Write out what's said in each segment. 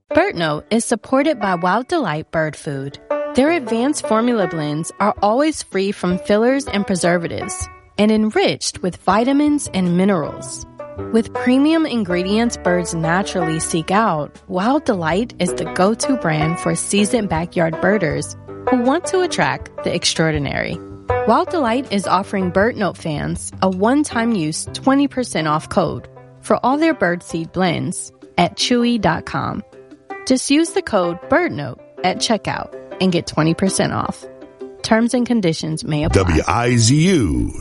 BirdNote is supported by Wild Delight Bird Food. Their advanced formula blends are always free from fillers and preservatives and enriched with vitamins and minerals. With premium ingredients birds naturally seek out, Wild Delight is the go-to brand for seasoned backyard birders who want to attract the extraordinary. Wild Delight is offering BirdNote fans a one-time use 20% off code for all their birdseed blends at chewy.com. Just use the code BirdNote at checkout and get 20% off. Terms and conditions may apply. WIZU.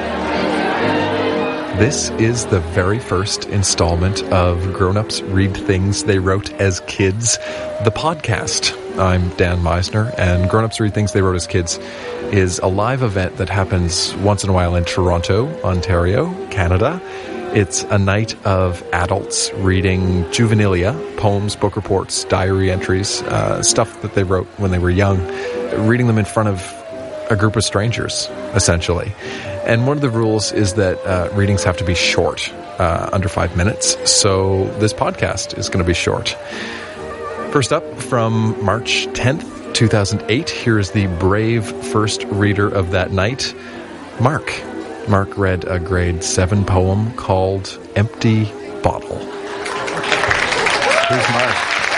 This is the very first installment of Grown-Ups Read Things They Wrote as Kids, the podcast. I'm Dan Meisner, and Grown-Ups Read Things They Wrote as Kids is a live event that happens once in a while in Toronto, Ontario, Canada. It's a night of adults reading juvenilia, poems, book reports, diary entries, stuff that they wrote when they were young, reading them in front of a group of strangers, essentially. And one of the rules is that readings have to be short, under 5 minutes. So this podcast is going to be short. First up, from March 10th, 2008, here's the brave first reader of that night, Mark. Mark read a grade 7 poem called Empty Bottle. Here's Mark.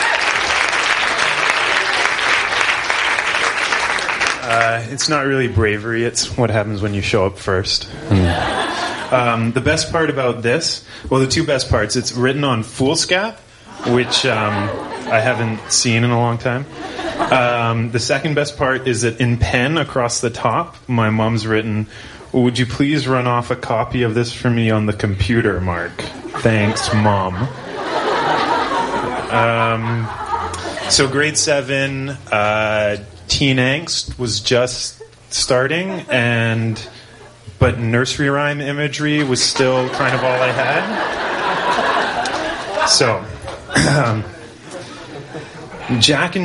It's not really bravery, it's what happens when you show up first. The best part about this, well, the two best parts, it's written on foolscap, which I haven't seen in a long time. The second best part is that in pen across the top, my mom's written, "Would you please run off a copy of this for me on the computer, Mark? Thanks, Mom." So grade 7, teen angst was just starting, but nursery rhyme imagery was still kind of all I had. So, Jack and